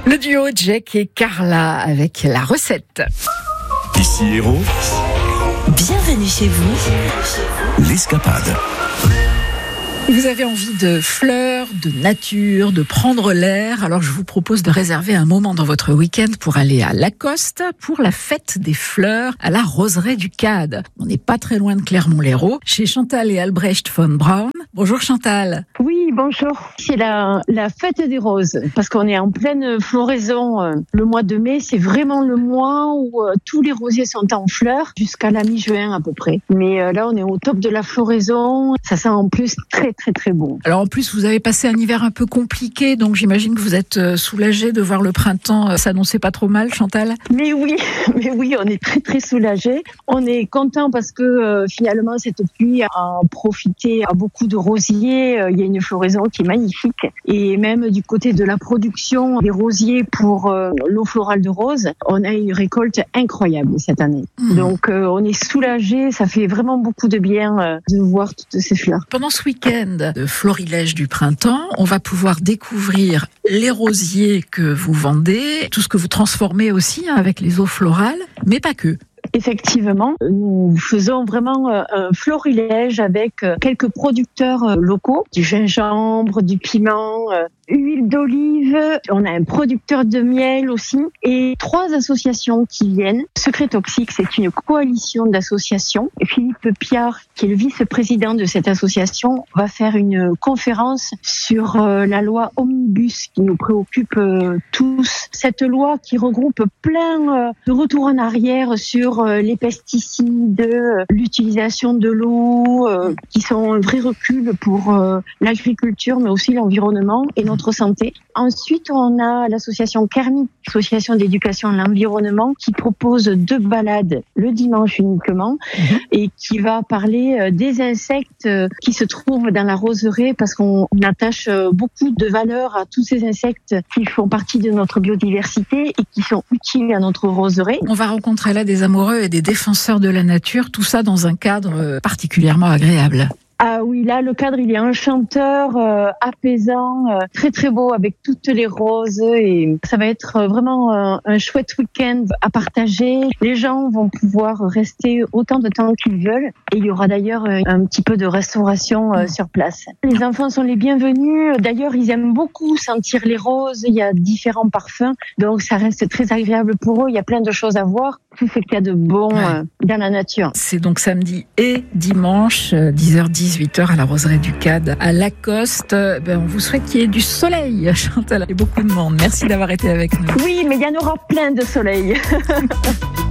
Le duo Jack et Carla avec la recette. Ici Héros. Bienvenue chez vous. L'escapade. Vous avez envie de fleurs, de nature, de prendre l'air. Alors je vous propose de réserver un moment dans votre week-end pour aller à Lacoste pour la fête des fleurs à la Roseraie du Cad. On n'est pas très loin de Clermont-Lérault, chez Chantal et Albrecht von Braun. Bonjour Chantal. Oui, bonjour. C'est la fête des roses parce qu'on est en pleine floraison. Le mois de mai, c'est vraiment le mois où tous les rosiers sont en fleurs jusqu'à la mi-juin à peu près. Mais là, on est au top de la floraison. Ça sent en plus très bon. Alors en plus, vous avez passé un hiver un peu compliqué, donc j'imagine que vous êtes soulagée de voir le printemps s'annoncer pas trop mal, Chantal. Mais oui, on est très soulagés. On est content parce que finalement cette pluie a profité à beaucoup de rosiers. Il y a une floraison qui est magnifique et même du côté de la production des rosiers pour l'eau florale de rose, on a une récolte incroyable cette année. Donc on est soulagés, ça fait vraiment beaucoup de bien de voir toutes ces fleurs. Pendant ce week-end de florilège du printemps, on va pouvoir découvrir les rosiers que vous vendez, tout ce que vous transformez aussi avec les eaux florales, mais pas que. Effectivement, nous faisons vraiment un florilège avec quelques producteurs locaux, du gingembre, du piment, huile d'olive. On a un producteur de miel aussi et 3 associations qui viennent. Secret Toxique, c'est une coalition d'associations. Philippe Piard, qui est le vice-président de cette association, va faire une conférence sur la loi Omnibus qui nous préoccupe tous. Cette loi qui regroupe plein de retours en arrière sur les pesticides, l'utilisation de l'eau, qui sont un vrai recul pour l'agriculture, mais aussi l'environnement et notre santé. Ensuite, on a l'association Kermit, association d'éducation à l'environnement, qui propose 2 balades le dimanche uniquement et qui va parler des insectes qui se trouvent dans la roseraie parce qu'on attache beaucoup de valeur à tous ces insectes qui font partie de notre biodiversité et qui sont utiles à notre roseraie. On va rencontrer là des amoureux et des défenseurs de la nature, tout ça dans un cadre particulièrement agréable. Ah oui, là, le cadre, il est enchanteur, apaisant, très beau avec toutes les roses et ça va être vraiment un chouette week-end à partager. Les gens vont pouvoir rester autant de temps qu'ils veulent et il y aura d'ailleurs un petit peu de restauration sur place. Les enfants sont les bienvenus. D'ailleurs, ils aiment beaucoup sentir les roses. Il y a différents parfums, donc ça reste très agréable pour eux. Il y a plein de choses à voir. Tout ce qu'il y a de bon dans la nature. C'est donc samedi et dimanche, 10h-18h à la Roseraie du Cad, à Lacoste. On vous souhaite qu'il y ait du soleil, Chantal, et beaucoup de monde. Merci d'avoir été avec nous. Oui, mais il y en aura plein de soleil.